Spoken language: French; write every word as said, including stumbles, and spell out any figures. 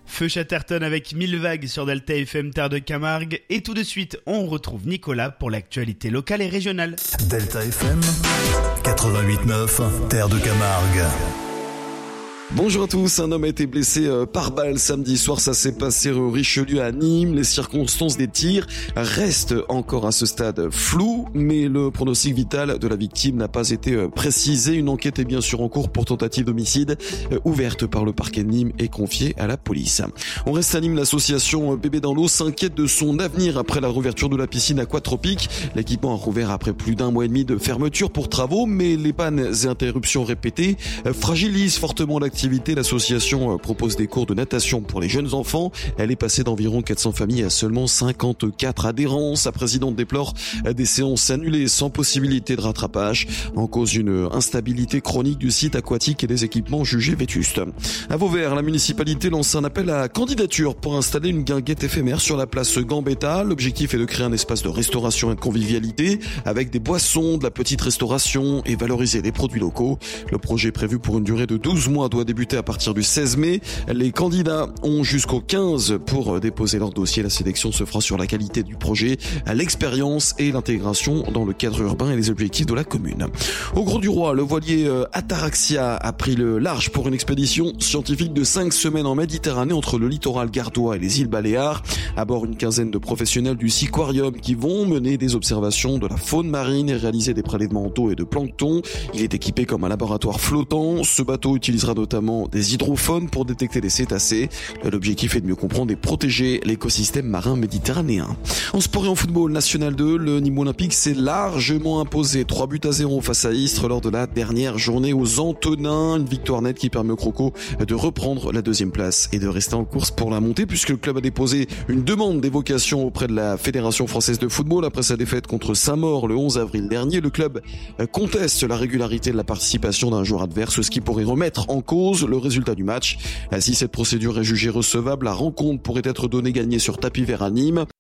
Feu Chatterton avec mille vagues sur Delta F M Terre de Camargue. Et tout de suite, on retrouve Nicolas pour l'actualité locale et régionale. Delta F M quatre-vingt-huit neuf, Terre de Camargue. Bonjour à tous, un homme a été blessé par balle samedi soir, ça s'est passé rue Richelieu à Nîmes. Les circonstances des tirs restent encore à ce stade floues, mais le pronostic vital de la victime n'a pas été précisé. Une enquête est bien sûr en cours pour tentative d'homicide ouverte par le parquet de Nîmes et confiée à la police. On reste à Nîmes, l'association Bébé dans l'eau s'inquiète de son avenir après la réouverture de la piscine aquatropique. L'équipement a rouvert après plus d'un mois et demi de fermeture pour travaux, mais les pannes et interruptions répétées fragilisent fortement l'activité. L'association propose des cours de natation pour les jeunes enfants. Elle est passée d'environ quatre cents familles à seulement cinquante-quatre adhérents. Sa présidente déplore des séances annulées sans possibilité de rattrapage. En cause une instabilité chronique du site aquatique et des équipements jugés vétustes. À Vauvert, la municipalité lance un appel à candidature pour installer une guinguette éphémère sur la place Gambetta. L'objectif est de créer un espace de restauration et de convivialité avec des boissons, de la petite restauration et valoriser les produits locaux. Le projet prévu pour une durée de douze mois doit débuter à partir du seize mai. Les candidats ont jusqu'au quinze pour déposer leur dossier. La sélection se fera sur la qualité du projet, l'expérience et l'intégration dans le cadre urbain et les objectifs de la commune. Au Gros du Roi, le voilier Ataraxia a pris le large pour une expédition scientifique de cinq semaines en Méditerranée entre le littoral gardois et les îles Baléares. À bord, une quinzaine de professionnels du Siquarium qui vont mener des observations de la faune marine et réaliser des prélèvements d'eau et de plancton. Il est équipé comme un laboratoire flottant. Ce bateau utilisera notamment des hydrophones pour détecter les cétacés. L'objectif est de mieux comprendre et protéger l'écosystème marin méditerranéen. En sport et en football, National deux, le Nîmes Olympique s'est largement imposé trois buts à zéro face à Istres lors de la dernière journée aux Antonins. Une victoire nette qui permet au Croco de reprendre la deuxième place et de rester en course pour la montée puisque le club a déposé une demande d'évocation auprès de la Fédération française de football après sa défaite contre Saint-Maur le onze avril dernier. Le club conteste la régularité de la participation d'un joueur adverse, ce qui pourrait remettre en cause le résultat du match. Si cette procédure est jugée recevable, la rencontre pourrait être donnée gagnée sur tapis vert à Nîmes.